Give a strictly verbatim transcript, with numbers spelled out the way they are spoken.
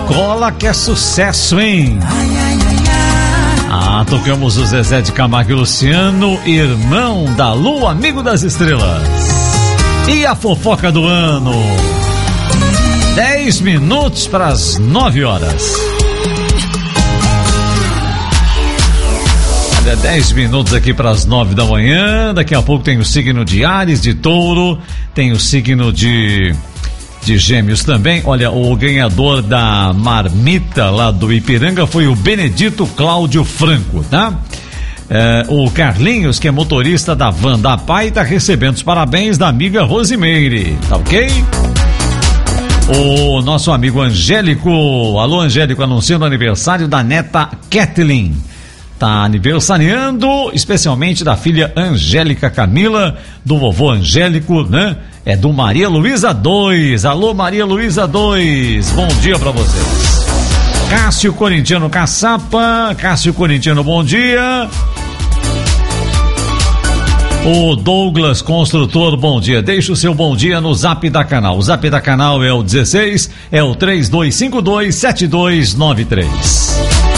Cola que é sucesso, hein? Ah, tocamos o Zezé de Camargo e Luciano, irmão da Lua, amigo das estrelas. E a fofoca do ano. Dez minutos para as nove horas. Olha, dez minutos aqui para as nove da manhã. Daqui a pouco tem o signo de Áries, de Touro, tem o signo de... de Gêmeos também. Olha, o ganhador da marmita lá do Ipiranga foi o Benedito Cláudio Franco, tá? É, o Carlinhos, que é motorista da van da Pai, tá recebendo os parabéns da amiga Rosimeire, tá ok? O nosso amigo Angélico, alô Angélico, anunciando o aniversário da neta Kathleen. Tá aniversariando, especialmente da filha Angélica Camila, do vovô Angélico, né? É do Maria Luísa dois. Alô, Maria Luísa dois. Bom dia pra vocês. Cássio Corintiano Caçapa. Cássio Corintiano, bom dia. O Douglas Construtor, bom dia. Deixa o seu bom dia no zap da canal. O zap da canal é o dezesseis, é o três dois cinco dois sete dois nove três.